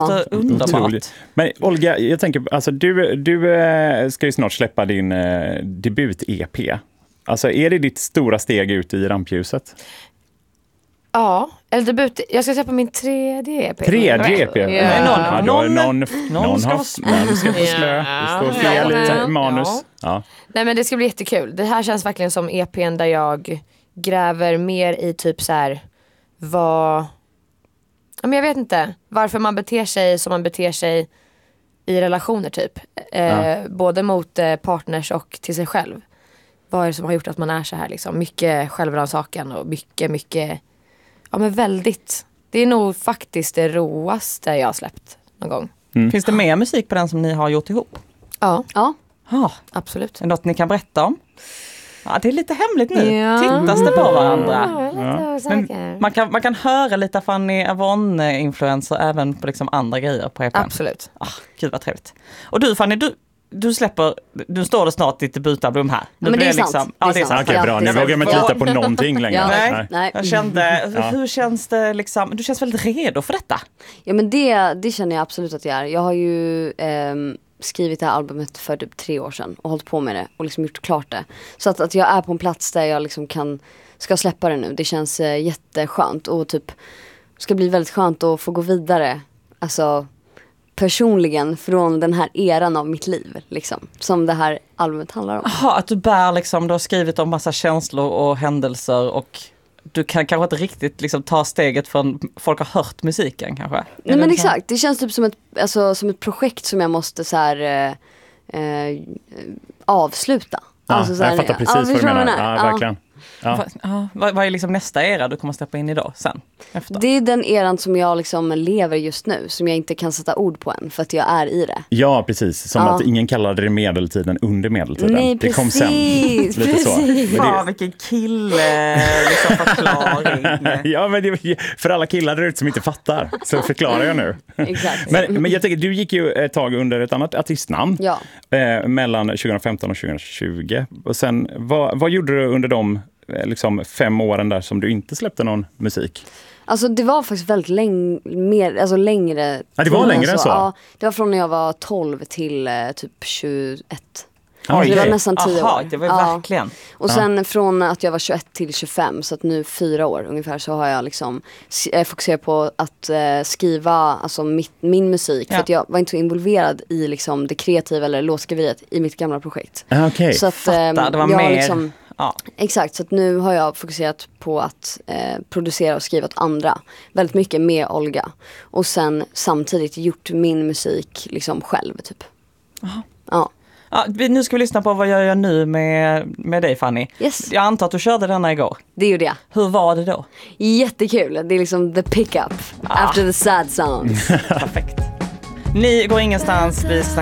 Underbart. Otroligt. Men Olga, jag tänker, alltså du ska ju snart släppa din debut-EP. Alltså är det ditt stora steg ut i rampljuset? Ja, eller debut. Jag ska släppa min 3D EP. 3D EP? Ja. Någon ska få slö. Det står fel i manus. Ja. Nej, men det ska bli jättekul. Det här känns verkligen som EPn där jag gräver mer i typ så här men jag vet inte varför man beter sig som man beter sig i relationer typ. Både mot partners och till sig själv. Vad är det som har gjort att man är så här liksom? Mycket självrannsakan och mycket ja, men väldigt. Det är nog faktiskt det roaste jag har släppt någon gång. Finns det mer musik på den som ni har gjort ihop? Ja. Absolut. Är det något ni kan berätta om? Ja, det är lite hemligt nu. Ja. Tittas det på varandra? Men man kan höra lite Fanny Avon-influenser även på liksom andra grejer på EPn. Absolut. Gud vad trevligt. Och du Fanny, du står det snart ditt debutalbum här. Men det är sant. Det är sant. Okej, bra. Nu vågar man inte lita på någonting längre. Nej. Jag kände, hur känns det liksom? Du känns väldigt redo för detta. Ja, men det känner jag absolut att jag är. Jag har ju skrivit det här albumet för typ 3 år sedan och hållit på med det och liksom gjort klart det. Så att jag är på en plats där jag liksom ska släppa det nu. Det känns jätteskönt och typ ska bli väldigt skönt att få gå vidare. Alltså personligen från den här eran av mitt liv liksom, som det här albumet handlar om. Aha, att du bär liksom, du har skrivit om massa känslor och händelser och du kan kanske inte riktigt liksom ta steget från folk har hört musiken kanske. Nej, men exakt, det känns typ som ett projekt som jag måste så här avsluta. Alltså, så här, jag fattar precis vad du menar. Ja, verkligen. Ja. Vad är liksom nästa era du kommer släppa in idag sen? Efter? Det är den eran som jag liksom lever just nu, som jag inte kan sätta ord på än för att jag är i det. Ja, precis. Som att ingen kallade det medeltiden under medeltiden. Nej, det kom sen. Lite precis. så. Vilken kille liksom förklaring. Ja, men för alla killar där ute som inte fattar så förklarar jag nu. Exakt. Men jag tänker, du gick ju ett tag under ett annat artistnamn mellan 2015 och 2020. Och sen, vad gjorde du under de liksom 5 åren där som du inte släppte någon musik? Alltså det var faktiskt väldigt längre. Ja, det var längre än så? Ja, det var från när jag var 12 till typ 21. Okay. Det var nästan 10 år. Det var verkligen. Och sen från att jag var 21 till 25, så att nu 4 år ungefär, så har jag liksom fokuserat på att skriva alltså min musik. För att jag var inte så involverad i liksom det kreativa eller låtskriveriet i mitt gamla projekt. Okay. Så att det var mer... liksom, exakt, så att nu har jag fokuserat på att producera och skriva åt andra. Väldigt mycket med Olga. Och sen samtidigt gjort min musik liksom själv typ. Ja. Ja, nu ska vi lyssna på vad jag gör nu med dig Fanny. Yes. Jag antar att du körde denna igår. Det gjorde jag. Hur var det då? Jättekul. Det är liksom the pickup after the sad songs. Perfekt. Ni går ingenstans. Vi